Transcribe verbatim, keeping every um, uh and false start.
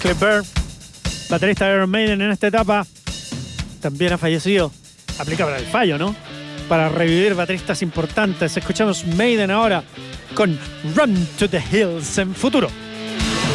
Cliff Burr, baterista de Iron Maiden en esta etapa, también ha fallecido. Aplica para el fallo, ¿no? Para revivir bateristas importantes. Escuchamos Maiden ahora con Run to the Hills en Futuro.